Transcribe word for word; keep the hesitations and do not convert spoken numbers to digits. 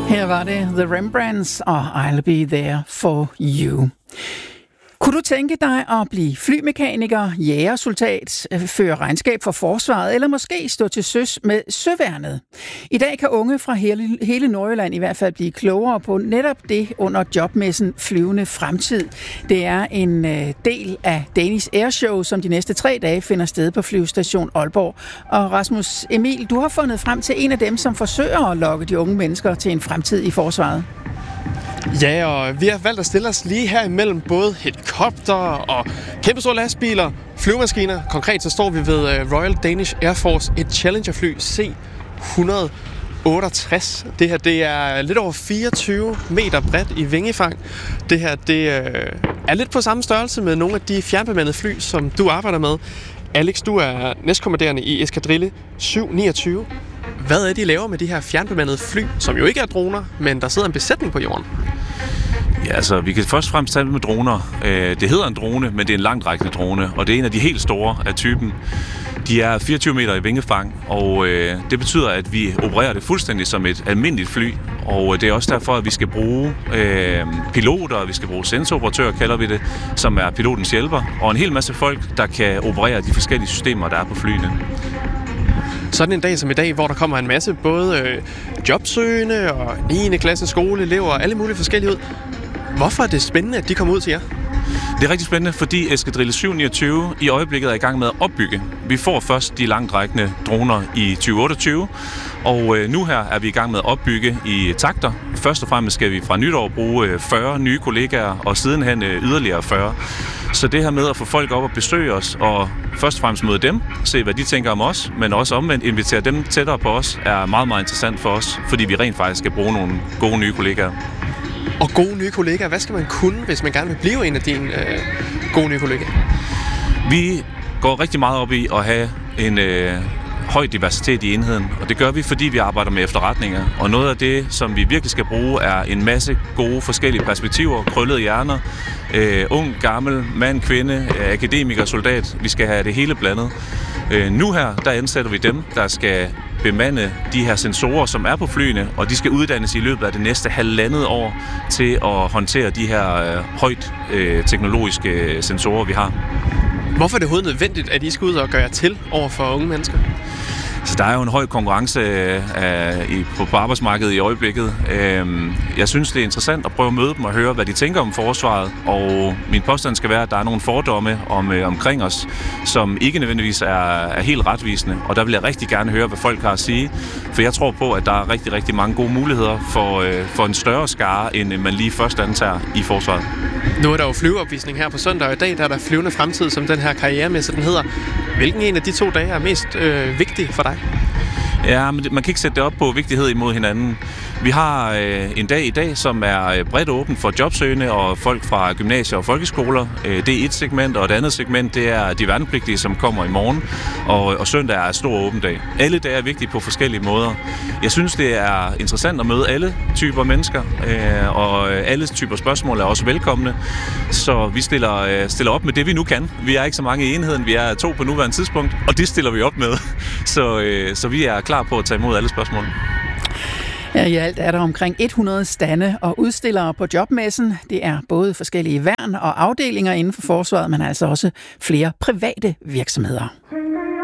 Her var det The Rembrandts og I'll Be There For You. Kunne du tænke dig at blive flymekaniker, jægersoldat, føre regnskab for forsvaret, eller måske stå til søs med søværnet? I dag kan unge fra hele, hele Nordjylland i hvert fald blive klogere på netop det under jobmessen Flyvende Fremtid. Det er en øh, del af Danish Airshow, som de næste tre dage finder sted på Flyvestation Aalborg. Og Rasmus Emil, du har fundet frem til en af dem, som forsøger at lokke de unge mennesker til en fremtid i forsvaret. Ja, og vi har valgt at stille os lige her imellem både helikopter og kæmpestore lastbiler, flyvemaskiner. Konkret så står vi ved Royal Danish Air Force, et Challenger-fly C et hundrede og otteogtres. Det her det er lidt over fireogtyve meter bredt i vingefang. Det her det er lidt på samme størrelse med nogle af de fjernbemandede fly, som du arbejder med. Alex, du er næstkommanderende i eskadrille syv niogtyve. Hvad er det, I laver med de her fjernbemandede fly, som jo ikke er droner, men der sidder en besætning på jorden? Ja, altså, vi kan først og fremmest tale med droner. Det hedder en drone, men det er en langtrækkende drone, og det er en af de helt store af typen. De er fireogtyve meter i vingefang, og øh, det betyder, at vi opererer det fuldstændig som et almindeligt fly. Og det er også derfor, at vi skal bruge øh, piloter, vi skal bruge sensoroperatører, kalder vi det, som er pilotens hjælper, og en hel masse folk, der kan operere de forskellige systemer, der er på flyene. Sådan en dag som i dag, hvor der kommer en masse både øh, jobsøgende og niende klasse skoleelever og alle mulige forskellige ud. Hvorfor er det spændende, at de kommer ud til jer? Det er rigtig spændende, fordi eskadrille syv niogtyve i øjeblikket er i gang med at opbygge. Vi får først de langtrækkende droner i tyve otteogtyve, og øh, nu her er vi i gang med at opbygge i takter. Først og fremmest skal vi fra nytår bruge øh, fyrre nye kollegaer, og sidenhen øh, yderligere fyrre. Så det her med at få folk op og besøge os, og først og fremmest møde dem, se hvad de tænker om os, men også omvendt invitere dem tættere på os, er meget, meget interessant for os, fordi vi rent faktisk skal bruge nogle gode nye kollegaer. Og gode nye kollegaer, hvad skal man kunne, hvis man gerne vil blive en af dine øh, gode nye kollegaer? Vi går rigtig meget op i at have en øh, høj diversitet i enheden, og det gør vi, fordi vi arbejder med efterretninger. Og noget af det, som vi virkelig skal bruge, er en masse gode forskellige perspektiver, krøllede hjerner, øh, ung, gammel, mand, kvinde, øh, akademiker, soldat. Vi skal have det hele blandet. Øh, nu her, der ansætter vi dem, der skal bemande de her sensorer, som er på flyene, og de skal uddannes i løbet af det næste halvandet år til at håndtere de her øh, højt øh, teknologiske sensorer, vi har. Hvorfor er det overhovedet nødvendigt, at I skal ud og gøre jer til over for unge mennesker? Så der er jo en høj konkurrence øh, i, på, på arbejdsmarkedet i øjeblikket. Øh, jeg synes, det er interessant at prøve at møde dem og høre, hvad de tænker om forsvaret. Og min påstand skal være, at der er nogle fordomme om, øh, omkring os, som ikke nødvendigvis er, er helt retvisende. Og der vil jeg rigtig gerne høre, hvad folk har at sige. For jeg tror på, at der er rigtig, rigtig mange gode muligheder for, øh, for en større skare, end man lige først antager i forsvaret. Nu er der jo flyveopvisning her på søndag, og i dag der er der Flyvende Fremtid, som den her karrieremesse, den hedder. Hvilken en af de to dage er mest øh, vigtig for dig? Ja, men man kan ikke sætte det op på vigtighed imod hinanden. Vi har øh, en dag i dag, som er bredt åben for jobsøgende og folk fra gymnasier og folkeskoler. Øh, det er et segment, og et andet segment, det er de værnepligtige, som kommer i morgen. Og, og søndag er en stor åben dag. Alle dage er vigtige på forskellige måder. Jeg synes, det er interessant at møde alle typer mennesker, øh, og alle typer spørgsmål er også velkomne. Så vi stiller, øh, stiller op med det, vi nu kan. Vi er ikke så mange i enheden, vi er to på nuværende tidspunkt, og det stiller vi op med. Så, øh, så vi er klar på at tage imod alle spørgsmål. Ja, i alt er der omkring hundrede stande og udstillere på jobmessen. Det er både forskellige værn og afdelinger inden for forsvaret, men altså også flere private virksomheder.